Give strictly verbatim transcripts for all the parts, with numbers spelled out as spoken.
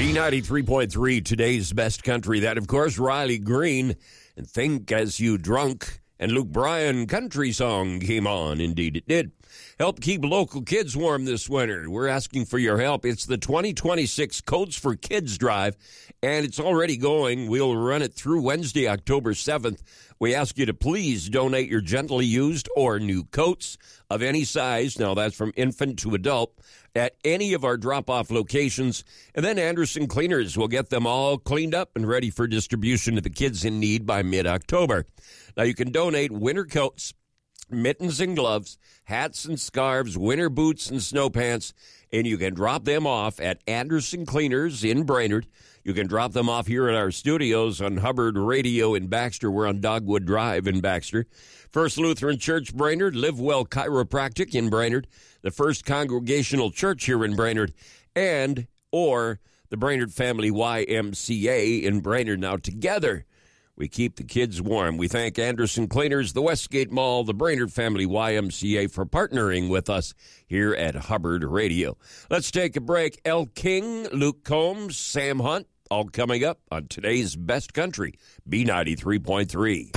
B ninety-three point three, today's best country. That, of course, Riley Green and Think As You Drunk. And Luke Bryan country song came on. Indeed, it did. Help keep local kids warm this winter. We're asking for your help. It's the twenty twenty-six Coats for Kids Drive, and it's already going. We'll run it through Wednesday, October seventh. We ask you to please donate your gently used or new coats of any size. Now, that's from infant to adult, at any of our drop-off locations. And then Anderson Cleaners will get them all cleaned up and ready for distribution to the kids in need by mid-October. Now, you can donate winter coats, mittens and gloves, hats and scarves, winter boots and snow pants, and you can drop them off at Anderson Cleaners in Brainerd. You can drop them off here at our studios on Hubbard Radio in Baxter. We're on Dogwood Drive in Baxter. First Lutheran Church Brainerd, Live Well Chiropractic in Brainerd, the First Congregational Church here in Brainerd, and or the Brainerd Family Y M C A in Brainerd. Now, together, we keep the kids warm. We thank Anderson Cleaners, the Westgate Mall, the Brainerd Family Y M C A for partnering with us here at Hubbard Radio. Let's take a break. El King, Luke Combs, Sam Hunt, all coming up on today's Best Country, B ninety-three point three.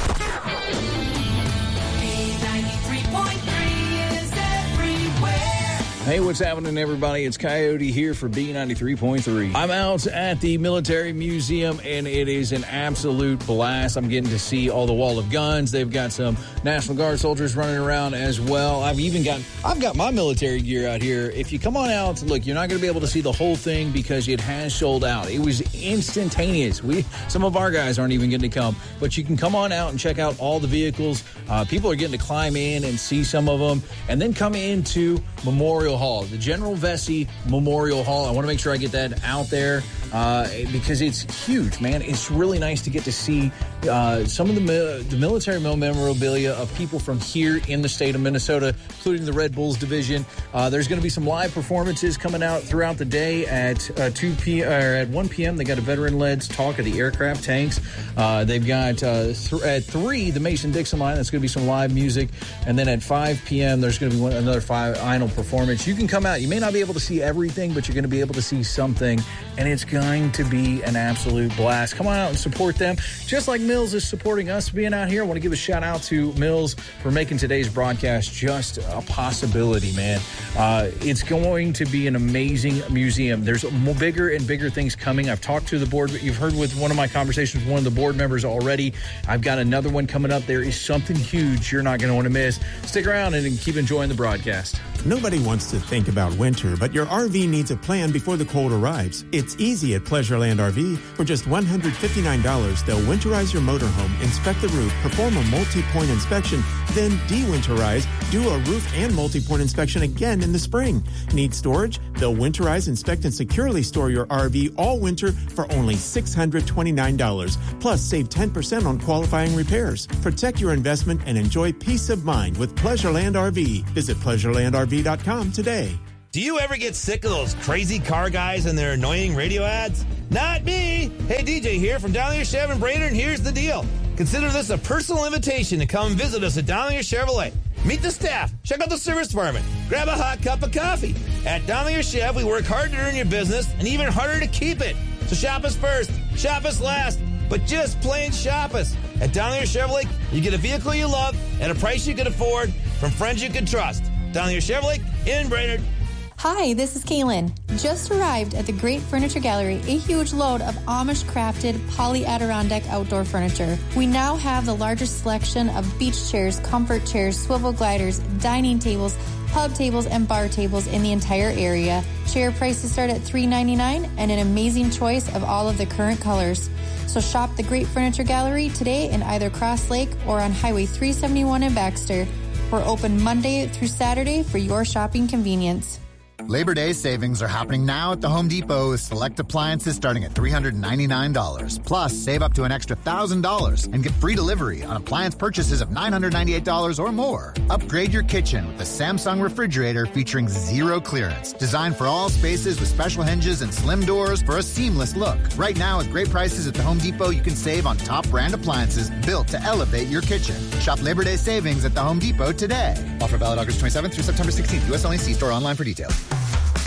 Hey, what's happening, everybody? It's Coyote here for B ninety-three point three. I'm out at the Military Museum, and it is an absolute blast. I'm getting to see all the wall of guns. They've got some National Guard soldiers running around as well. I've even got I've got my military gear out here. If you come on out, look, you're not going to be able to see the whole thing because it has sold out. It was instantaneous. We some of our guys aren't even getting to come, but you can come on out and check out all the vehicles. Uh, people are getting to climb in and see some of them, and then come into Memorial Hall, the General Vesey Memorial Hall. I want to make sure I get that out there uh, because it's huge, man. It's really nice to get to see uh, some of the, the military memorabilia of people from here in the state of Minnesota, including the Red Bulls division. Uh, there's going to be some live performances coming out throughout the day at uh, two p.m. or at one p.m. They got a veteran-led talk of the aircraft tanks. Uh, they've got uh, th- at three the Mason-Dixon line. That's going to be some live music, and then at five p.m. there's going to be one, another final performance. You can come out. You may not be able to see everything, but you're going to be able to see something, and it's going to be an absolute blast. Come on out and support them, just like Mills is supporting us being out here. I want to give a shout-out to Mills for making today's broadcast just a possibility, man. Uh, it's going to be an amazing museum. There's more bigger and bigger things coming. I've talked to the board. You've heard with one of my conversations with one of the board members already. I've got another one coming up. There is something huge you're not going to want to miss. Stick around and keep enjoying the broadcast. Nobody wants to think about winter, but your R V needs a plan before the cold arrives. It's easy at Pleasureland R V. For just one hundred fifty-nine dollars, they'll winterize your motorhome, inspect the roof, perform a multi-point inspection, then de-winterize, do a roof and multi-point inspection again in the spring. Need storage? They'll winterize, inspect, and securely store your R V all winter for only six hundred twenty-nine dollars. Plus, save ten percent on qualifying repairs. Protect your investment and enjoy peace of mind with Pleasureland R V. Visit pleasureland R V dot com today. Do you ever get sick of those crazy car guys and their annoying radio ads? Not me! Hey, D J here from Dowlinger Chevrolet in Brainerd, and here's the deal. Consider this a personal invitation to come visit us at Dowlinger Chevrolet. Meet the staff, check out the service department, grab a hot cup of coffee. At Dowlinger Chev, we work hard to earn your business and even harder to keep it. So shop us first, shop us last, but just plain shop us. At Dowlinger Chevrolet, you get a vehicle you love at a price you can afford from friends you can trust. Dowlinger Chevrolet in Brainerd. Hi, this is Kaylin. Just arrived at the Great Furniture Gallery, a huge load of Amish-crafted poly Adirondack outdoor furniture. We now have the largest selection of beach chairs, comfort chairs, swivel gliders, dining tables, pub tables, and bar tables in the entire area. Chair prices start at three ninety-nine dollars and an amazing choice of all of the current colors. So shop the Great Furniture Gallery today in either Cross Lake or on Highway three seventy-one in Baxter. We're open Monday through Saturday for your shopping convenience. Labor Day savings are happening now at the Home Depot with select appliances starting at three hundred ninety-nine dollars. Plus, save up to an extra one thousand dollars and get free delivery on appliance purchases of nine hundred ninety-eight dollars or more. Upgrade your kitchen with the Samsung refrigerator featuring zero clearance. Designed for all spaces with special hinges and slim doors for a seamless look. Right now, with great prices at the Home Depot, you can save on top brand appliances built to elevate your kitchen. Shop Labor Day savings at the Home Depot today. Offer valid August twenty-seventh through September sixteenth. U S only. See store online for details.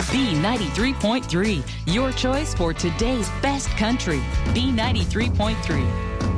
B ninety-three point three, your choice for today's best country. B ninety-three point three.